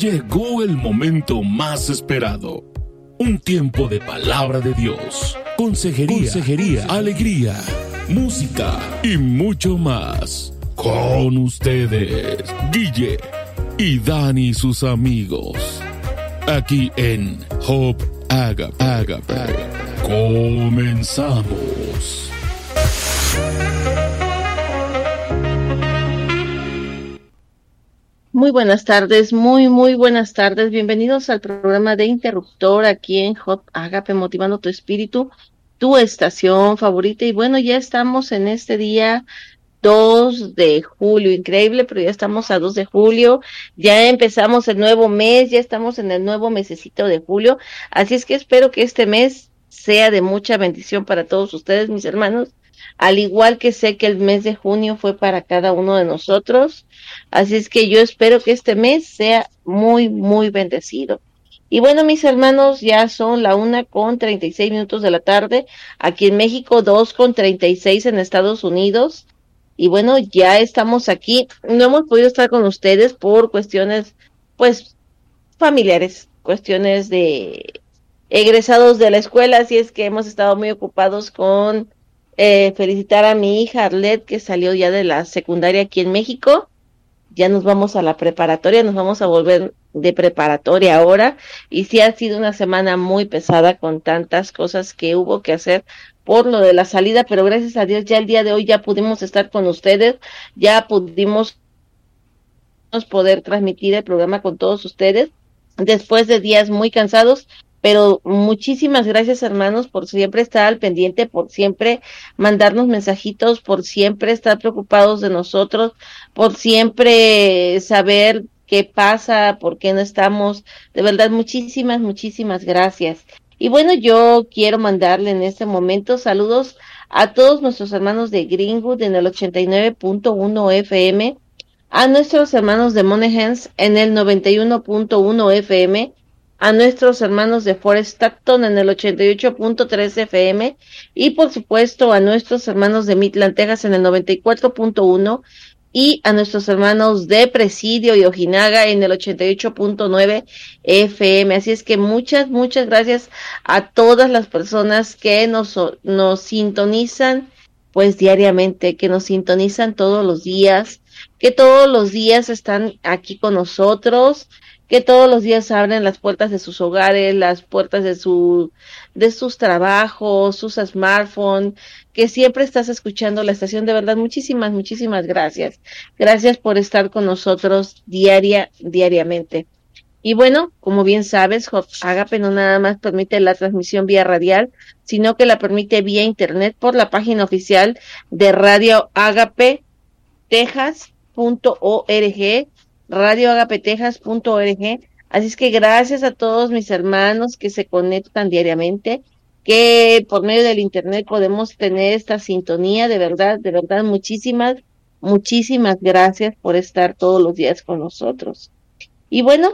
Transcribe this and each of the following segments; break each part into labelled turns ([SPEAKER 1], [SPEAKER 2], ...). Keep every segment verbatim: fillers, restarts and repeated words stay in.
[SPEAKER 1] Llegó el momento más esperado. Un tiempo de palabra de Dios, consejería, consejería, alegría, música y mucho más. Con ustedes, Guille y Dani y sus amigos. Aquí en Hope Agape. Agape. Comenzamos.
[SPEAKER 2] Muy buenas tardes, muy, muy buenas tardes. Bienvenidos al programa de Interruptor aquí en Hot Agape, motivando tu espíritu, tu estación favorita. Y bueno, ya estamos en este día dos de julio, increíble, pero ya estamos a dos de julio, ya empezamos el nuevo mes, ya estamos en el nuevo mesecito de julio. Así es que espero que este mes sea de mucha bendición para todos ustedes, mis hermanos. Al igual que sé que el mes de junio fue para cada uno de nosotros. Así es que yo espero que este mes sea muy, muy bendecido. Y bueno, mis hermanos, ya son la una con treinta y seis minutos de la tarde, aquí en México, dos con treinta y seis en Estados Unidos. Y bueno, ya estamos aquí. No hemos podido estar con ustedes por cuestiones, pues, familiares, cuestiones de egresados de la escuela, así es que hemos estado muy ocupados con eh, felicitar a mi hija Arlet, que salió ya de la secundaria aquí en México. Ya nos vamos a la preparatoria, nos vamos a volver de preparatoria ahora, y sí ha sido una semana muy pesada con tantas cosas que hubo que hacer por lo de la salida, pero gracias a Dios ya el día de hoy ya pudimos estar con ustedes, ya pudimos poder transmitir el programa con todos ustedes, después de días muy cansados. Pero muchísimas gracias, hermanos, por siempre estar al pendiente, por siempre mandarnos mensajitos, por siempre estar preocupados de nosotros, por siempre saber qué pasa, por qué no estamos. De verdad, muchísimas, muchísimas gracias. Y bueno, yo quiero mandarle en este momento saludos a todos nuestros hermanos de Greenwood en el ochenta y nueve punto uno F M, a nuestros hermanos de Monahans en el noventa y uno punto uno F M, a nuestros hermanos de Forest Stockton en el ochenta y ocho punto tres F M y por supuesto a nuestros hermanos de Midland, Texas en el noventa y cuatro punto uno y a nuestros hermanos de Presidio y Ojinaga en el ochenta y ocho punto nueve F M. Así es que muchas, muchas gracias a todas las personas que nos, nos sintonizan pues diariamente, que nos sintonizan todos los días, que todos los días están aquí con nosotros, que todos los días abren las puertas de sus hogares, las puertas de su de sus trabajos, sus smartphones, que siempre estás escuchando la estación. De verdad, muchísimas, muchísimas gracias. Gracias por estar con nosotros diaria, diariamente. Y bueno, como bien sabes, Hot Agape no nada más permite la transmisión vía radial, sino que la permite vía internet por la página oficial de Radio Agape Texas punto org, radio agape texas punto org. Así es que gracias a todos mis hermanos que se conectan diariamente, que por medio del internet podemos tener esta sintonía. De verdad, de verdad, muchísimas, muchísimas gracias por estar todos los días con nosotros. Y bueno,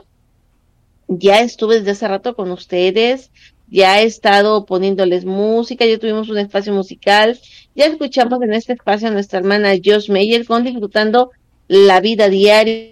[SPEAKER 2] ya estuve desde hace rato con ustedes, ya he estado poniéndoles música, ya tuvimos un espacio musical, ya escuchamos en este espacio a nuestra hermana Joss Meyer con Disfrutando la Vida Diaria.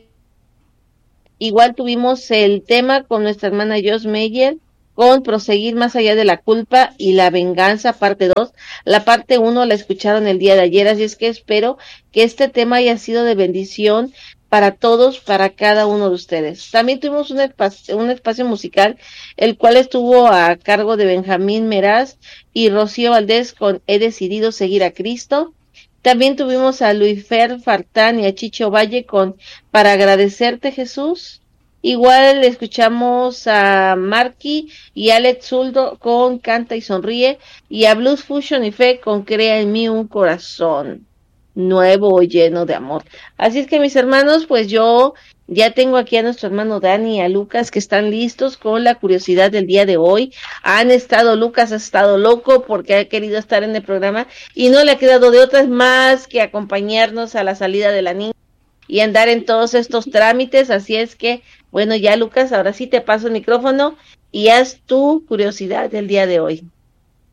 [SPEAKER 2] Igual tuvimos el tema con nuestra hermana Joss Meyer con Proseguir más allá de la culpa y la venganza, parte dos. La parte uno la escucharon el día de ayer, así es que espero que este tema haya sido de bendición para todos, para cada uno de ustedes. También tuvimos un espacio, un espacio musical, el cual estuvo a cargo de Benjamín Meraz y Rocío Valdés con He decidido seguir a Cristo. También tuvimos a Luifer Fartán y a Chicho Valle con Para agradecerte, Jesús. Igual escuchamos a Marky y Alex Zuldo con Canta y Sonríe, y a Blues Fusion y Fe con Crea en mí un corazón nuevo lleno de amor. Así es que, mis hermanos, pues yo ya tengo aquí a nuestro hermano Dani y a Lucas, que están listos con la curiosidad del día de hoy. Han estado, Lucas ha estado loco porque ha querido estar en el programa y no le ha quedado de otras más que acompañarnos a la salida de la niña y andar en todos estos trámites. Así es que, bueno, ya Lucas, ahora sí te paso el micrófono y haz tu curiosidad del día de hoy.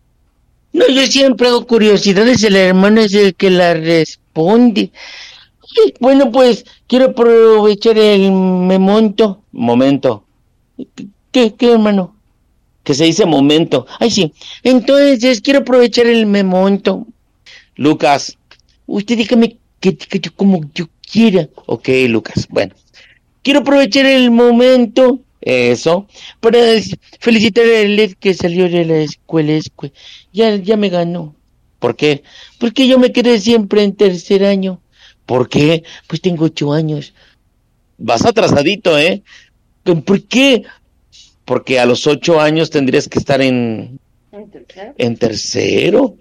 [SPEAKER 3] No, yo siempre hago curiosidades, el hermano es el que la responde. Bueno, pues quiero aprovechar el momento. Momento. ¿Qué, qué, hermano? Que se dice momento. Ay, sí. Entonces, quiero aprovechar el momento. Lucas, usted dígame que, que yo como yo quiera. Ok, Lucas, bueno. Quiero aprovechar el momento, eso, para felicitar a Led que salió de la escuela. escuela. Ya, ya me ganó. ¿Por qué? Porque yo me quedé siempre en tercer año. ¿Por qué? Pues tengo ocho años. Vas atrasadito, ¿eh? ¿Por qué? Porque a los ocho años tendrías que estar en... ¿En tercero? ¿En tercero?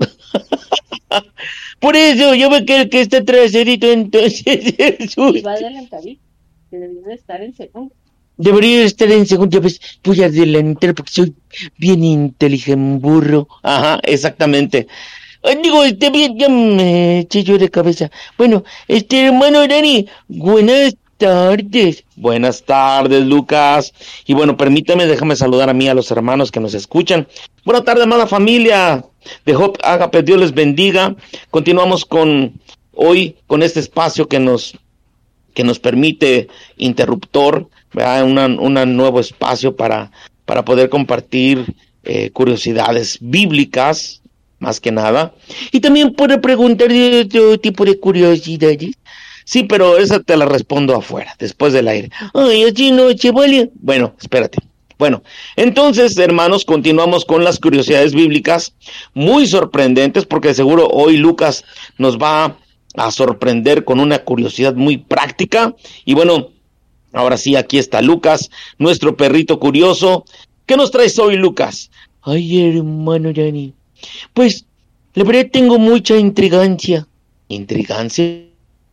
[SPEAKER 3] Por eso, yo me quedo que está atrasadito, entonces...
[SPEAKER 2] Y va adelantadito, que debería estar en segundo.
[SPEAKER 3] Debería estar en segundo, ya ves, voy a adelantar porque soy bien inteligente, burro. Ajá, exactamente. Digo, este bien, ya me eché yo de cabeza. Bueno, este hermano Dani, buenas tardes. Buenas tardes, Lucas. Y bueno, permítame, déjame saludar a mí, a los hermanos que nos escuchan. Buenas tardes, amada familia de Hope Agape, Dios les bendiga. Continuamos con hoy, con este espacio que nos, que nos permite Interruptor, ¿verdad? Una, una nuevo espacio para, para poder compartir eh, curiosidades bíblicas, más que nada, y también puede preguntar de otro tipo de curiosidades. Sí, pero esa te la respondo afuera, después del aire. Ay, así no, che, vale. Bueno, espérate. Bueno, entonces, hermanos, continuamos con las curiosidades bíblicas, muy sorprendentes, porque seguro hoy Lucas nos va a sorprender con una curiosidad muy práctica. Y bueno, ahora sí, aquí está Lucas, nuestro perrito curioso. ¿Qué nos traes hoy, Lucas? Ay, hermano Dani, pues, la verdad tengo mucha intrigancia. ¿Intrigancia?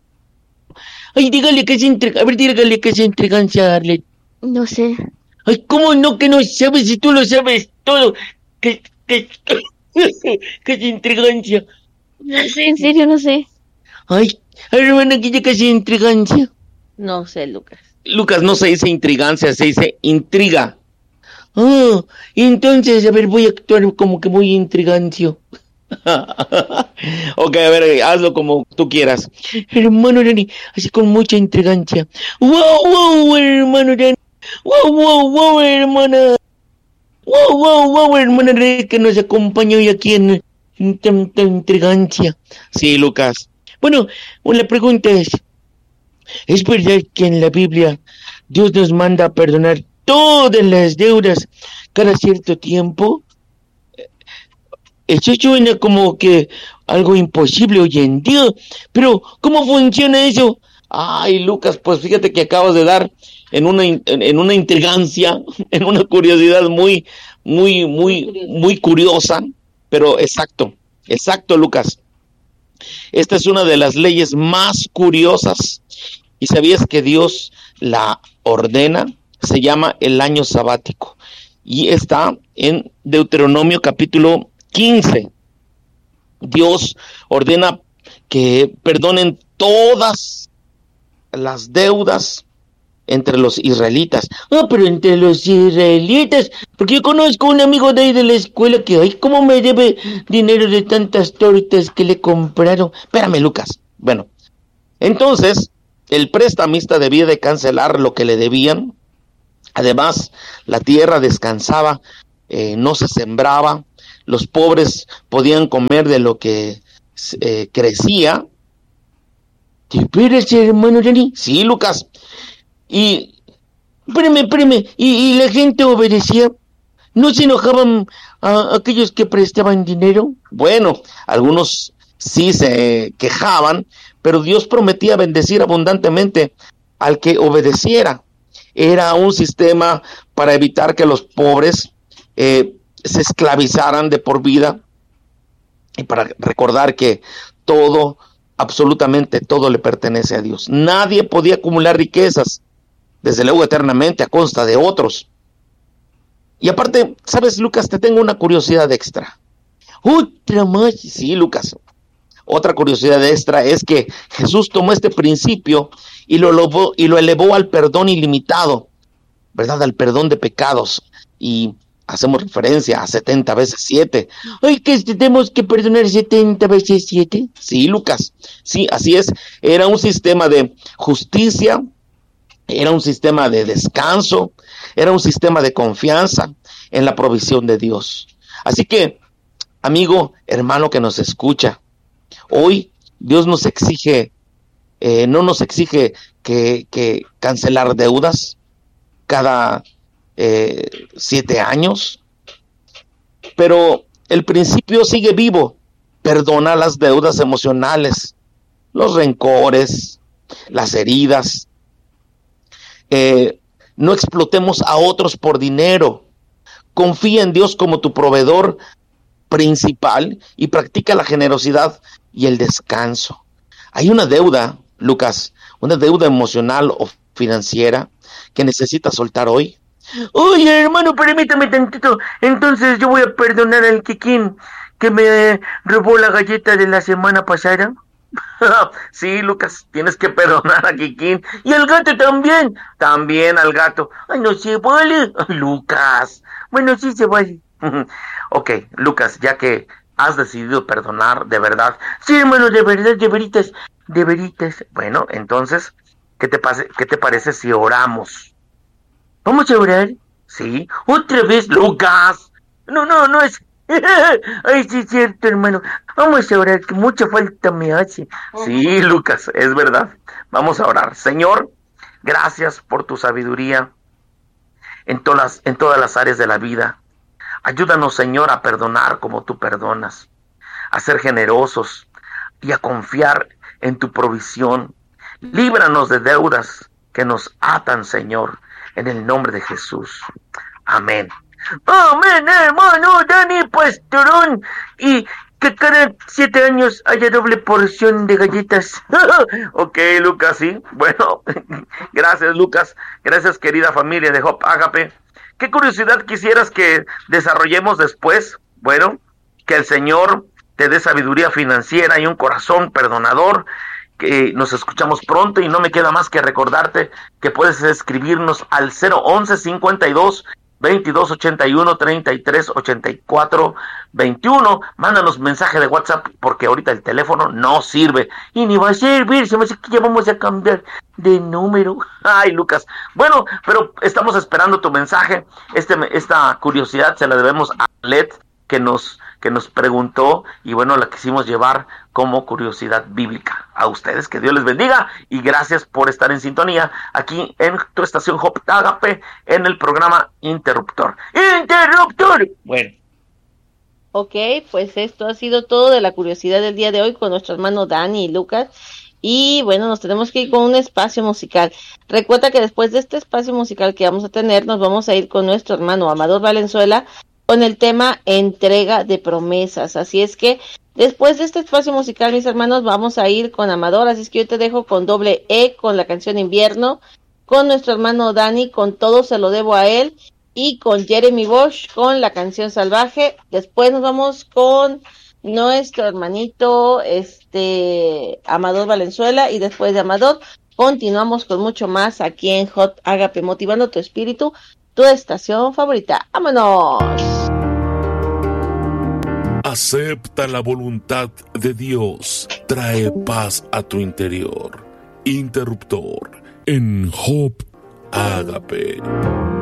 [SPEAKER 3] Ay, dígale que es intrigancia. A ver, dígale que es intrigancia, Arlet.
[SPEAKER 4] No sé.
[SPEAKER 3] Ay, ¿cómo no que no sabes si tú lo sabes todo? ¿Qué, qué, qué es intrigancia?
[SPEAKER 4] No sé, en serio, no sé.
[SPEAKER 3] Ay, hermana, ¿qué es intrigancia?
[SPEAKER 2] No sé, Lucas.
[SPEAKER 3] Lucas, no se dice intrigancia, se dice intriga. Ah, entonces, a ver, voy a actuar como que muy intrigancio. Ok, a ver, hazlo como tú quieras. Hermano Dani, así con mucha intrigancia. ¡Wow, wow, hermano Dani! ¡Wow, wow, wow, hermana! ¡Wow, wow, wow, hermana Dani, que nos acompaña hoy aquí en, en tanta intrigancia! Sí, Lucas. Bueno, la pregunta es, ¿es verdad que en la Biblia Dios nos manda a perdonar todas las deudas cada cierto tiempo? Eso suena como que algo imposible hoy en día, pero ¿cómo funciona eso? Ay, Lucas, pues fíjate que acabas de dar en una en, en una intrigancia, en una curiosidad muy, muy, muy, muy curiosa, pero exacto, exacto, Lucas. Esta es una de las leyes más curiosas. ¿Y sabías que Dios la ordena? Se llama el año sabático y está en Deuteronomio capítulo quince. Dios ordena que perdonen todas las deudas entre los israelitas. Ah, pero entre los israelitas, porque yo conozco un amigo de ahí de la escuela que, ay, ¿cómo me debe dinero de tantas tortas que le compraron? Espérame, Lucas. Bueno, entonces, el prestamista debía de cancelar lo que le debían. Además, la tierra descansaba, eh, no se sembraba, los pobres podían comer de lo que eh, crecía. ¿Te esperas, hermano Dani? Sí, Lucas. Y, espérame, espérame, y, y la gente obedecía. ¿No se enojaban a aquellos que prestaban dinero? Bueno, algunos sí se quejaban, pero Dios prometía bendecir abundantemente al que obedeciera. Era un sistema para evitar que los pobres eh, se esclavizaran de por vida y para recordar que todo, absolutamente todo le pertenece a Dios. Nadie podía acumular riquezas, desde luego eternamente, a costa de otros. Y aparte, ¿sabes, Lucas? Te tengo una curiosidad extra. Otra más. Sí, Lucas. Otra curiosidad extra es que Jesús tomó este principio y lo elevó, y lo elevó al perdón ilimitado, ¿verdad? Al perdón de pecados. Y hacemos referencia a setenta veces siete. Ay, que tenemos que perdonar setenta veces siete. Sí, Lucas, sí, así es. Era un sistema de justicia, era un sistema de descanso, era un sistema de confianza en la provisión de Dios. Así que, amigo, hermano que nos escucha, hoy Dios nos exige, eh, no nos exige que, que cancelar deudas cada eh, siete años, pero el principio sigue vivo. Perdona las deudas emocionales, los rencores, las heridas. Eh, no explotemos a otros por dinero. Confía en Dios como tu proveedor principal y practica la generosidad y el descanso. Hay una deuda, Lucas, una deuda emocional o financiera que necesitas soltar hoy. Oye, hermano, permítame tantito. Entonces yo voy a perdonar al Kikín que me robó la galleta de la semana pasada. Sí, Lucas, tienes que perdonar a Kikín. Y al gato también. También al gato. Ay, no se vale. Ay, Lucas. Bueno, sí se vale. Ok, Lucas, ya que has decidido perdonar de verdad. Sí, hermano, de verdad, de veritas, de veritas. Bueno, entonces, ¿qué te, pase, ¿qué te parece si oramos? ¿Vamos a orar? Sí. ¿Otra vez, Lucas? No, no, no es... Ay, sí es cierto, hermano. Vamos a orar, que mucha falta me hace. Sí, Lucas, es verdad. Vamos a orar. Señor, gracias por tu sabiduría en todas, en todas las áreas de la vida. Ayúdanos, Señor, a perdonar como tú perdonas, a ser generosos y a confiar en tu provisión. Líbranos de deudas que nos atan, Señor, en el nombre de Jesús. Amén. Amén, hermano Dani Pastorón. Y que cada siete años haya doble porción de galletas. Ok, Lucas, sí. Bueno, gracias, Lucas. Gracias, querida familia de Hope Agape. ¿Qué curiosidad quisieras que desarrollemos después? Bueno, que el Señor te dé sabiduría financiera y un corazón perdonador. Que nos escuchamos pronto y no me queda más que recordarte que puedes escribirnos al cero once cincuenta y dos veintidós ochenta y uno treinta y tres ochenta y cuatro veintiuno. Mándanos mensaje de WhatsApp porque ahorita el teléfono no sirve y ni va a servir. Se me hace que ya vamos a cambiar de número. Ay, Lucas. Bueno, pero estamos esperando tu mensaje. Este, esta curiosidad se la debemos a Led, que nos que nos preguntó, y bueno, la quisimos llevar como curiosidad bíblica a ustedes. Que Dios les bendiga y gracias por estar en sintonía aquí en tu estación Hope Agape en el programa Interruptor. ¡Interruptor! Bueno.
[SPEAKER 2] Ok, pues esto ha sido todo de la curiosidad del día de hoy con nuestro hermano Dani y Lucas. Y bueno, nos tenemos que ir con un espacio musical. Recuerda que después de este espacio musical que vamos a tener, nos vamos a ir con nuestro hermano Amador Valenzuela con el tema entrega de promesas. Así es que después de este espacio musical, mis hermanos, vamos a ir con Amador. Así es que yo te dejo con doble E, con la canción Invierno, con nuestro hermano Dani, con Todo se lo debo a él, y con Jeremy Bosch, con la canción Salvaje. Después nos vamos con nuestro hermanito, este, Amador Valenzuela, y después de Amador, continuamos con mucho más aquí en Hot Agape, motivando tu espíritu, tu estación favorita. ¡Vámonos!
[SPEAKER 1] Acepta la voluntad de Dios. Trae paz a tu interior. Interruptor en Hope Agape.